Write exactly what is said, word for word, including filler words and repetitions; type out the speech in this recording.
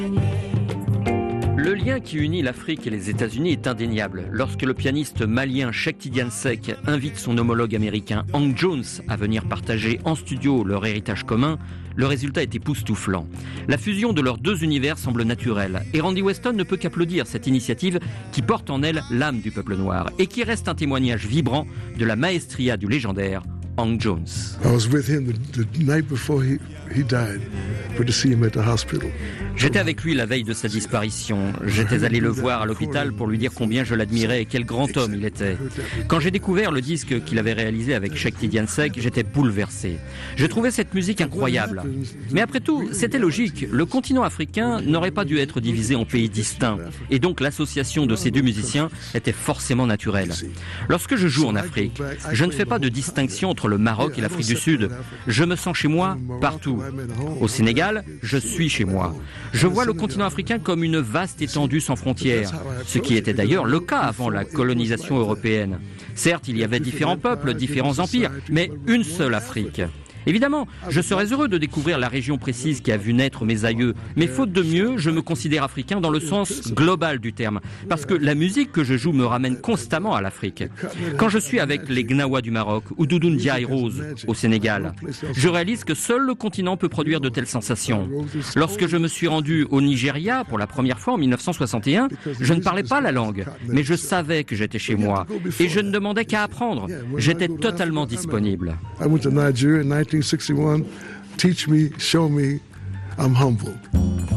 Le lien qui unit l'Afrique et les États-Unis est indéniable. Lorsque le pianiste malien Cheikh Tidiane Seck invite son homologue américain Hank Jones à venir partager en studio leur héritage commun, le résultat est époustouflant. La fusion de leurs deux univers semble naturelle et Randy Weston ne peut qu'applaudir cette initiative qui porte en elle l'âme du peuple noir et qui reste un témoignage vibrant de la maestria du légendaire Hank Jones. J'étais avec lui la veille de sa disparition. J'étais allé le voir à l'hôpital pour lui dire combien je l'admirais et quel grand homme il était. Quand j'ai découvert le disque qu'il avait réalisé avec Cheikh Tidiane Seck, j'étais bouleversé. Je trouvais cette musique incroyable. Mais après tout, c'était logique. Le continent africain n'aurait pas dû être divisé en pays distincts. Et donc l'association de ces deux musiciens était forcément naturelle. Lorsque je joue en Afrique, je ne fais pas de distinction entre le Maroc et l'Afrique du Sud. Je me sens chez moi partout. Au Sénégal, je suis chez moi. Je vois le continent africain comme une vaste étendue sans frontières, ce qui était d'ailleurs le cas avant la colonisation européenne. Certes, il y avait différents peuples, différents empires, mais une seule Afrique. Évidemment, je serais heureux de découvrir la région précise qui a vu naître mes aïeux, mais faute de mieux, je me considère africain dans le sens global du terme, parce que la musique que je joue me ramène constamment à l'Afrique. Quand je suis avec les Gnawa du Maroc ou Doudou Ndiaye Rose au Sénégal, je réalise que seul le continent peut produire de telles sensations. Lorsque je me suis rendu au Nigeria pour la première fois en mille neuf cent soixante et un, je ne parlais pas la langue, mais je savais que j'étais chez moi et je ne demandais qu'à apprendre. J'étais totalement disponible. nineteen sixty-one, teach me, show me, I'm humble.